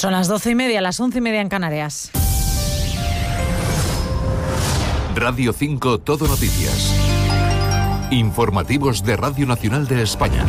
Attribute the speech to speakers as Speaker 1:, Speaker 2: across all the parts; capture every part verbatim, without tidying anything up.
Speaker 1: Son las doce y media, las once y media en Canarias.
Speaker 2: Radio cinco Todo Noticias. Informativos de Radio Nacional de España.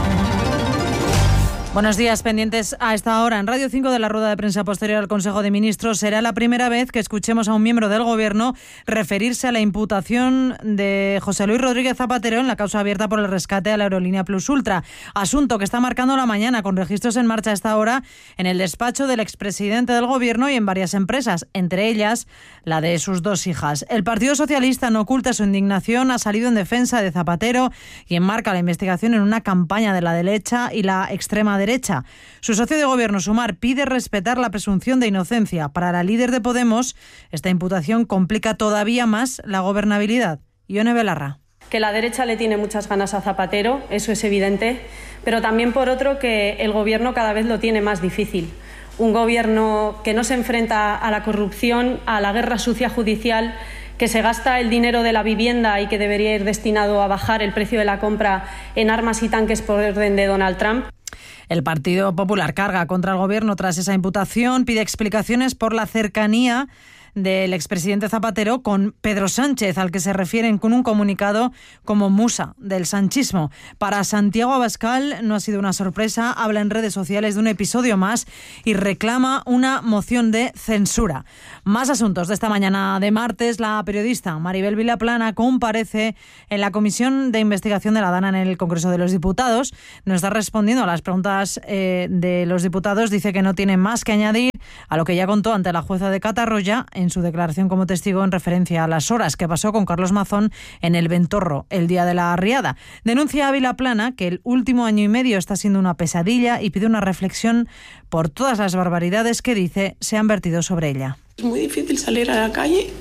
Speaker 1: Buenos días, pendientes a esta hora. En Radio cinco de la rueda de prensa posterior al Consejo de Ministros será la primera vez que escuchemos a un miembro del Gobierno referirse a la imputación de José Luis Rodríguez Zapatero en la causa abierta por el rescate a la aerolínea Plus Ultra. Asunto que está marcando la mañana con registros en marcha a esta hora en el despacho del expresidente del Gobierno y en varias empresas, entre ellas la de sus dos hijas. El Partido Socialista no oculta su indignación, ha salido en defensa de Zapatero y enmarca la investigación en una campaña de la derecha y la extrema derecha. Su socio de gobierno, Sumar, pide respetar la presunción de inocencia. Para la líder de Podemos, esta imputación complica todavía más la gobernabilidad. Ione Belarra.
Speaker 3: Que la derecha le tiene muchas ganas a Zapatero, eso es evidente, pero también por otro que el gobierno cada vez lo tiene más difícil. Un gobierno que no se enfrenta a la corrupción, a la guerra sucia judicial, que se gasta el dinero de la vivienda y que debería ir destinado a bajar el precio de la compra en armas y tanques por orden de Donald Trump.
Speaker 1: El Partido Popular carga contra el Gobierno tras esa imputación, pide explicaciones por la cercanía del expresidente Zapatero con Pedro Sánchez, al que se refieren con un comunicado como musa del sanchismo. Para Santiago Abascal no ha sido una sorpresa, habla en redes sociales de un episodio más y reclama una moción de censura. Más asuntos de esta mañana de martes. La periodista Maribel Vilaplana comparece en la Comisión de Investigación de la DANA en el Congreso de los Diputados. Nos está respondiendo a las preguntas eh, de los diputados. Dice que no tiene más que añadir a lo que ya contó ante la jueza de Catarroya en su declaración como testigo en referencia a las horas que pasó con Carlos Mazón en el Ventorro el día de la Riada. Denuncia a Vilaplana que el último año y medio está siendo una pesadilla y pide una reflexión por todas las barbaridades que dice se han vertido sobre ella.
Speaker 4: Es muy difícil salir a la calle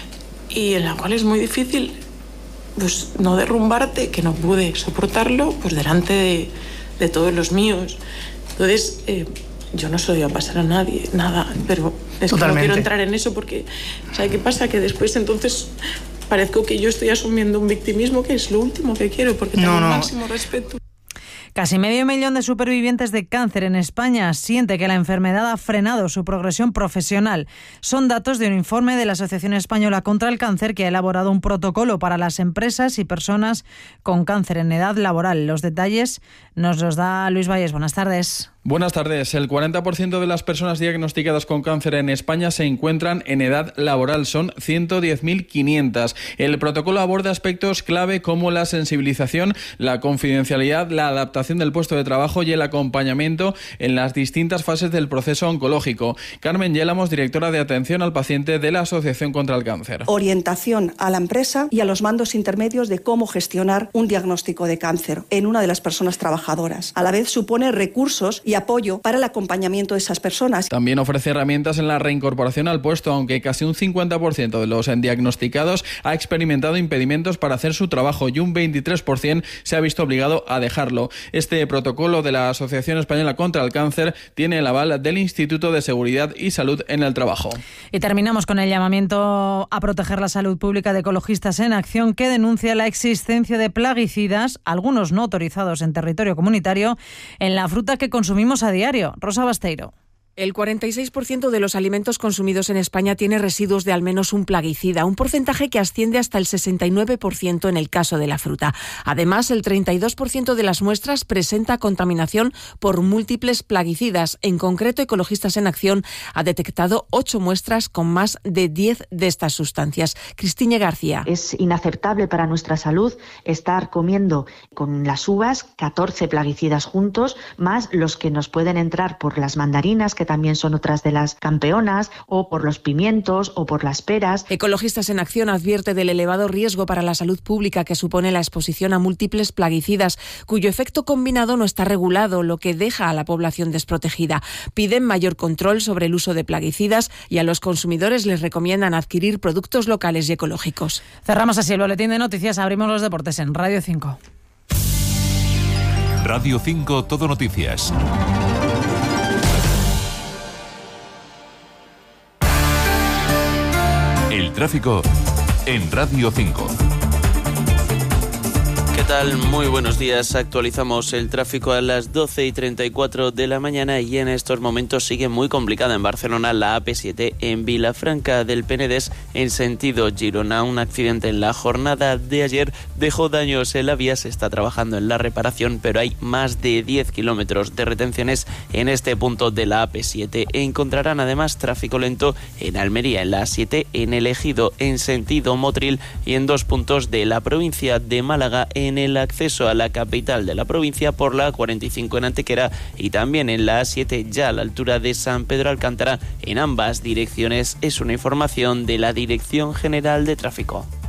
Speaker 4: y en la cual es muy difícil pues no derrumbarte, que no pude soportarlo pues delante de, de todos los míos. Entonces eh, yo no se lo iba a pasar a nadie, nada, pero es Totalmente. que no quiero entrar en eso porque, ¿sabe qué pasa? Que después entonces parezco que yo estoy asumiendo un victimismo que es lo último que quiero, porque tengo no, no. el máximo respeto.
Speaker 1: Casi medio millón de supervivientes de cáncer en España siente que la enfermedad ha frenado su progresión profesional. Son datos de un informe de la Asociación Española contra el Cáncer que ha elaborado un protocolo para las empresas y personas con cáncer en edad laboral. Los detalles nos los da Luis Valles. Buenas tardes.
Speaker 5: Buenas tardes. El cuarenta por ciento de las personas diagnosticadas con cáncer en España se encuentran en edad laboral. Son ciento diez mil quinientas. El protocolo aborda aspectos clave como la sensibilización, la confidencialidad, la adaptación del puesto de trabajo y el acompañamiento en las distintas fases del proceso oncológico. Carmen Yélamos, directora de atención al paciente de la Asociación contra el Cáncer.
Speaker 6: Orientación a la empresa y a los mandos intermedios de cómo gestionar un diagnóstico de cáncer en una de las personas trabajadoras. A la vez supone recursos y apoyo para el acompañamiento de esas personas.
Speaker 5: También ofrece herramientas en la reincorporación al puesto, aunque casi un cincuenta por ciento de los diagnosticados ha experimentado impedimentos para hacer su trabajo y un veintitrés por ciento se ha visto obligado a dejarlo. Este protocolo de la Asociación Española contra el Cáncer tiene el aval del Instituto de Seguridad y Salud en el Trabajo.
Speaker 1: Y terminamos con el llamamiento a proteger la salud pública de Ecologistas en Acción, que denuncia la existencia de plaguicidas, algunos no autorizados en territorio comunitario, en la fruta que consumimos a diario. Rosa Basteiro.
Speaker 7: El cuarenta y seis por ciento de los alimentos consumidos en España tiene residuos de al menos un plaguicida, un porcentaje que asciende hasta el sesenta y nueve por ciento en el caso de la fruta. Además, el treinta y dos por ciento de las muestras presenta contaminación por múltiples plaguicidas. En concreto, Ecologistas en Acción ha detectado ocho muestras con más de diez de estas sustancias. Cristina García.
Speaker 8: Es inaceptable para nuestra salud estar comiendo con las uvas catorce plaguicidas juntos, más los que nos pueden entrar por las mandarinas, que también son otras de las campeonas, o por los pimientos o por las peras.
Speaker 7: Ecologistas en Acción advierte del elevado riesgo para la salud pública que supone la exposición a múltiples plaguicidas, cuyo efecto combinado no está regulado, lo que deja a la población desprotegida. Piden mayor control sobre el uso de plaguicidas y a los consumidores les recomiendan adquirir productos locales y ecológicos.
Speaker 1: Cerramos así el boletín de noticias, abrimos los deportes en Radio cinco.
Speaker 2: Radio cinco Todo Noticias. El tráfico en Radio cinco.
Speaker 9: ¿Qué tal? Muy buenos días. Actualizamos el tráfico a las doce y treinta y cuatro de la mañana y en estos momentos sigue muy complicada en Barcelona la A P siete en Vilafranca del Penedès en sentido Girona. Un accidente en la jornada de ayer dejó daños en la vía. Se está trabajando en la reparación, pero hay más de diez kilómetros de retenciones en este punto de la A P siete. Encontrarán además tráfico lento en Almería, en la A siete, en El Ejido, en sentido Motril y en dos puntos de la provincia de Málaga en el acceso a la capital de la provincia por la A cuarenta y cinco en Antequera y también en la A siete ya a la altura de San Pedro Alcántara en ambas direcciones. Es una información de la Dirección General de Tráfico.